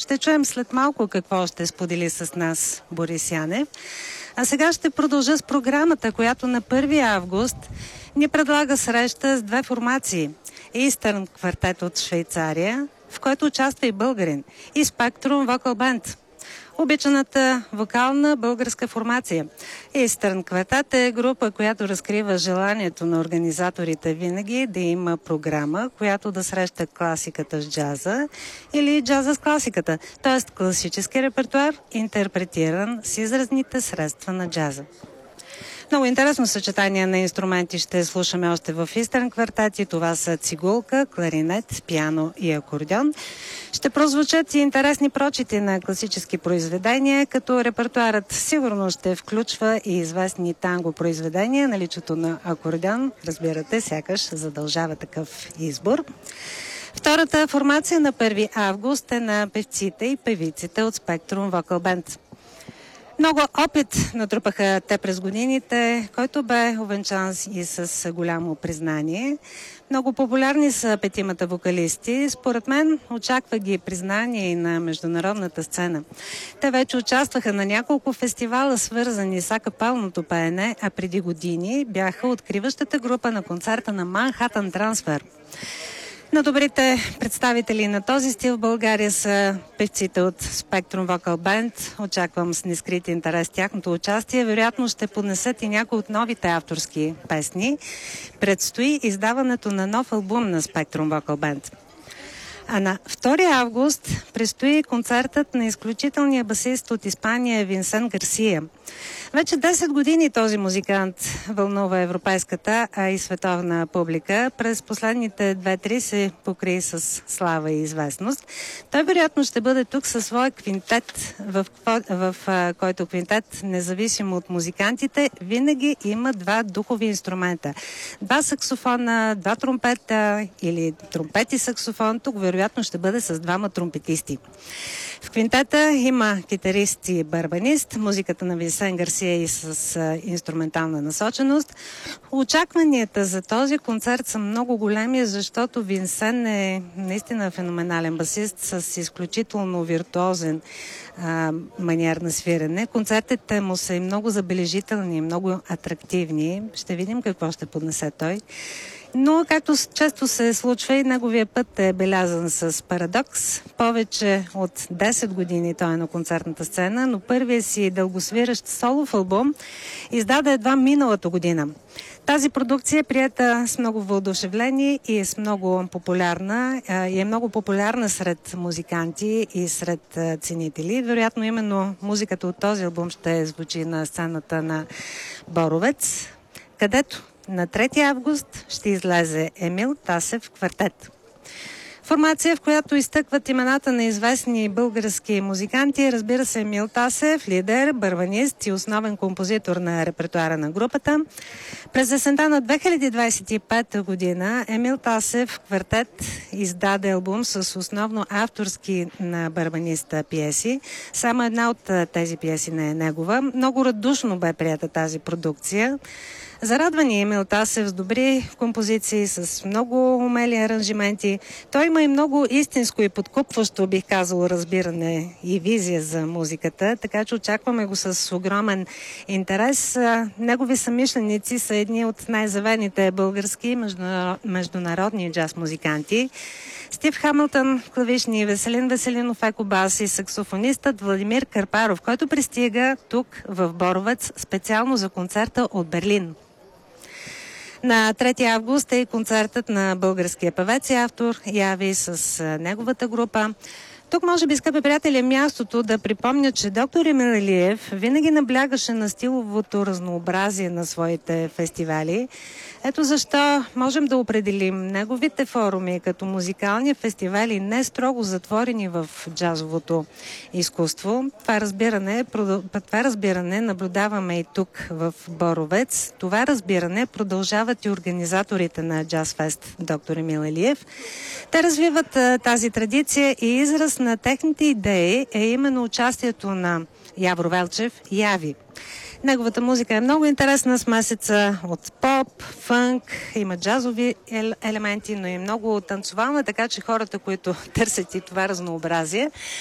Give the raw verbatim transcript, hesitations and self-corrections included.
Ще чуем след малко какво ще сподели с нас Борис Янев. А сега ще продължа с програмата, която на първи август ни предлага среща с две формации. Eastern квартет от Швейцария, в който участва и българин, и Spectrum Vocal Band. Обичаната вокална българска формация. Eastern квартет е група, която разкрива желанието на организаторите винаги да има програма, която да среща класиката с джаза или джаза с класиката, т.е. класически репертуар, интерпретиран с изразните средства на джаза. Много интересно съчетание на инструменти ще слушаме още в Eastern квартет и това са цигулка, кларинет, пиано и акордеон. Ще прозвучат и интересни прочити на класически произведения, като репертуарът сигурно ще включва и известни танго произведения. Наличието на акордеон, разбирате, сякаш задължава такъв избор. Втората формация на първи август е на певците и певиците от Spectrum Vocal Band. Много опит натрупаха те през годините, който бе увенчан и с голямо признание. Много популярни са петимата вокалисти. Според мен очаква ги признание и на международната сцена. Те вече участваха на няколко фестивала, свързани с акапелното пеене, а преди години бяха откриващата група на концерта на Манхатън Трансфер. На добрите представители на този стил в България са певците от Spectrum Vocal Band. Очаквам с нескрит интерес тяхното участие. Вероятно ще поднесат и някои от новите авторски песни. Предстои издаването на нов албум на Spectrum Vocal Band. А на втори август предстои концертът на изключителния басист от Испания Винсен Гарсия. Вече десет години този музикант вълнува европейската, а и световна публика. През последните две-три се покри с слава и известност. Той вероятно ще бъде тук със своя квинтет, в, в, в, в който квинтет, независимо от музикантите, винаги има два духови инструмента. Два саксофона, два тромпета или тромпет и саксофон. Тук вероятно ще бъде с двама тромпетисти. В квинтета има китарист и барабанист, музиката на Винсен Гарсия и с а, инструментална насоченост. Очакванията за този концерт са много големи, защото Винсен е наистина феноменален басист с изключително виртуозен а, маниер на свирене. Концертите му са и много забележителни, много атрактивни. Ще видим какво ще поднесе той. Но, както често се случва, и неговия път е белязан с парадокс. Повече от десет години той е на концертната сцена, но първият си дългосвиращ солов албум издаде едва миналата година. Тази продукция е приета с много въодушевление и е с много популярна, и е много популярна сред музиканти и сред ценители. Вероятно именно музиката от този албум ще звучи на сцената на Боровец, където на трети август ще излезе Емил Тасев квартет. Формация, в която изтъкват имената на известни български музиканти, разбира се, Емил Тасев, лидер, барабанист и основен композитор на репертуара на групата. През есента на две хиляди двадесет и пета година Емил Тасев квартет издаде албум с основно авторски на барабаниста пиеси. Само една от тези пиеси не е негова. Много радушно бе прията тази продукция. Зарадва ни Емил Тасев с добри композиции, с много умели аранжименти. Той има и много истинско и подкупващо, бих казал, разбиране и визия за музиката, така че очакваме го с огромен интерес. Негови съмишленици са едни от най-завените български международни джаз музиканти. Стив Хамилтън, клавишни, Веселин Веселинов, екобас и саксофонистът Владимир Карпаров, който пристига тук в Боровец специално за концерта от Берлин. На трети август е и концертът на българския певец и автор Яви с неговата група. Тук може би, скъпи приятели, е мястото да припомня, че доктор Емил Илиев винаги наблягаше на стиловото разнообразие на своите фестивали. Ето защо можем да определим неговите форуми като музикални фестивали, не строго затворени в джазовото изкуство. Това разбиране, това разбиране наблюдаваме и тук в Боровец. Това разбиране продължават и организаторите на Джаз Фест доктор Емил Илиев. Те развиват а, тази традиция и израз на техните идеи е именно участието на Явор Велчев и Яви. Неговата музика е много интересна, с месеца от поп, фънк, има джазови елементи, но и много танцовална, така че хората, които търсят и това разнообразие,